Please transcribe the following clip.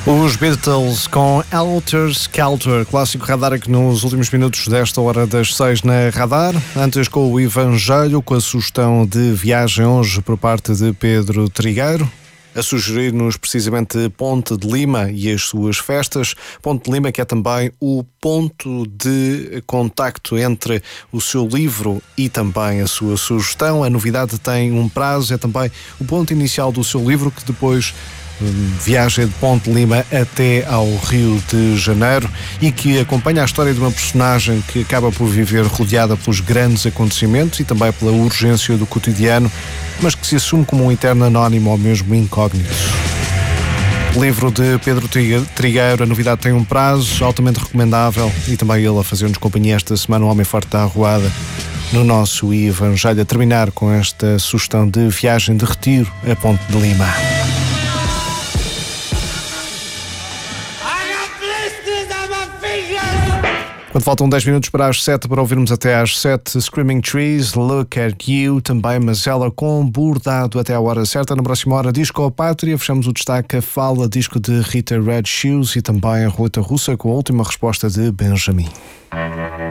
Os Beatles com Helter Skelter, clássico radar aqui nos últimos minutos desta hora das 6 na Radar. Antes com o Evangelho, com a sugestão de viagem hoje por parte de Pedro Trigueiro, a sugerir-nos precisamente Ponte de Lima e as suas festas. Ponte de Lima que é também o ponto de contacto entre o seu livro e também a sua sugestão. A novidade tem um prazo, é também o ponto inicial do seu livro que depois viaja de Ponte de Lima até ao Rio de Janeiro e que acompanha a história de uma personagem que acaba por viver rodeada pelos grandes acontecimentos e também pela urgência do cotidiano, mas que se assume como um eterno anónimo ou mesmo incógnito. Livro de Pedro Trigueiro, a novidade tem um prazo, altamente recomendável, e também ele a fazer-nos companhia esta semana, um homem forte da arruada, no nosso Evangelho, a terminar com esta sugestão de viagem de retiro a Ponte de Lima. Quando faltam 10 minutos para as 7, para ouvirmos até às 7, Screaming Trees, Look at You, também Mazela com Bordado até à hora certa. Na próxima hora, Disco Pátria, fechamos o destaque a Fala, disco de Rita Red Shoes e também a Roleta Russa com a última resposta de Benjamin.